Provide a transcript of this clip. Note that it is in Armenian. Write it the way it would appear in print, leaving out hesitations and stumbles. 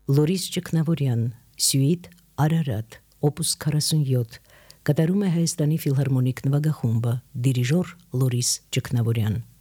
Լորիս Ճգնավորյան, Սյուիտ Արարատ, Օպուս 47, կատարում է Հայաստանի ֆիլհարմոնիկ նվագախումբը, դիրիժոր Լորիս Ճգնավորյան։